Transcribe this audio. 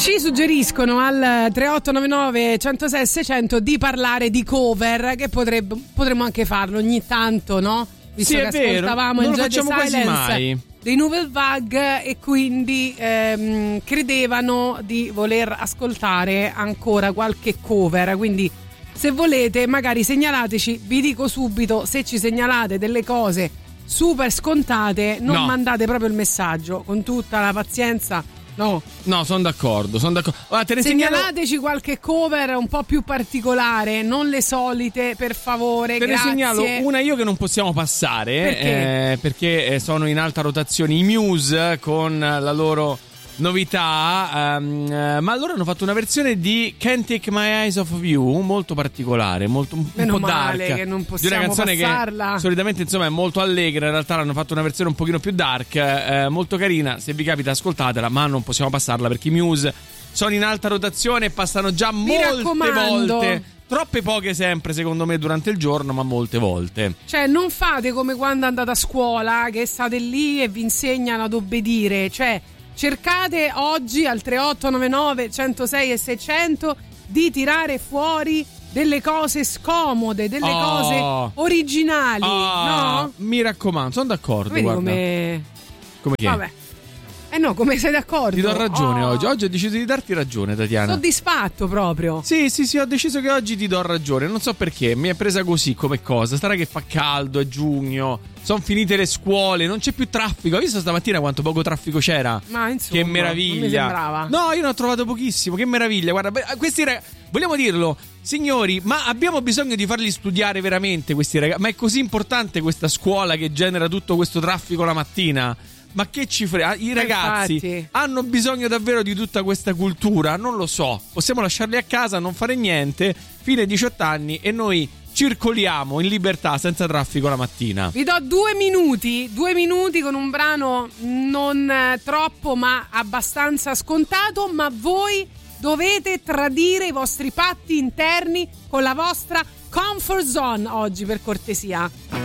Ci suggeriscono al 3899 106 600 di parlare di cover, che potremmo anche farlo ogni tanto, no? Visto sì, che ascoltavamo non lo Enjoy the facciamo quasi Silence mai dei Nouvelle Vague, e quindi credevano di voler ascoltare ancora qualche cover. Quindi se volete magari segnalateci, vi dico subito, se ci segnalate delle cose super scontate non mandate proprio il messaggio, con tutta la pazienza. No, sono d'accordo. Allora, segnalateci qualche cover un po' più particolare, non le solite, per favore. Te grazie. ne segnalo una io che non possiamo passare. Perché sono in alta rotazione i Muse con la loro novità, ma loro hanno fatto una versione di Can't Take My Eyes Off of You molto particolare, molto un po' dark, che non possiamo di una canzone passarla. che solitamente insomma è molto allegra, in realtà l'hanno fatto una versione un pochino più dark, molto carina. Se vi capita ascoltatela, ma non possiamo passarla perché i Muse sono in alta rotazione e passano già molte volte. Troppe poche sempre, secondo me, durante il giorno, ma molte volte. Cioè, non fate come quando andate a scuola, che state lì e vi insegnano ad obbedire. Cioè, cercate oggi al 3899 106 e 600 di tirare fuori delle cose scomode, delle cose originali, no? Mi raccomando, sono d'accordo. Vedi guarda. Come che? Vabbè. No, come sei d'accordo? Ti do ragione oggi. Oggi ho deciso di darti ragione, Tatiana. Soddisfatto proprio. Sì, ho deciso che oggi ti do ragione. Non so perché, mi è presa così come cosa. Sarà che fa caldo, è giugno, sono finite le scuole, non c'è più traffico. Hai visto stamattina quanto poco traffico c'era? Ma insomma, che meraviglia. non mi sembrava. No, io ne ho trovato pochissimo, che meraviglia. Guarda, questi vogliamo dirlo, signori, ma abbiamo bisogno di farli studiare veramente questi ragazzi? Ma è così importante questa scuola che genera tutto questo traffico la mattina? Ma che ci frega? I ragazzi hanno bisogno davvero di tutta questa cultura? Non lo so. Possiamo lasciarli a casa, non fare niente, fine 18 anni e noi circoliamo in libertà senza traffico la mattina. Vi do 2 minuti con un brano non troppo ma abbastanza scontato, ma voi dovete tradire i vostri patti interni con la vostra comfort zone oggi, per cortesia.